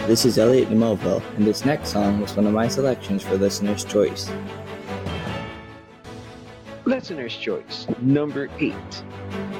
this is Elliot Demoville, and this next song was one of my selections for Listener's Choice. Listener's Choice, number 8.